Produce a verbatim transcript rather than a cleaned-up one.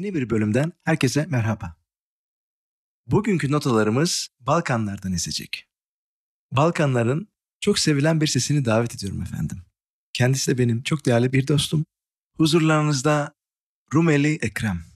Yeni bir bölümden herkese merhaba. Bugünkü notalarımız Balkanlardan esecek. Balkanların çok sevilen bir sesini davet ediyorum efendim. Kendisi de benim çok değerli bir dostum. Huzurlarınızda Rumeli Ekrem.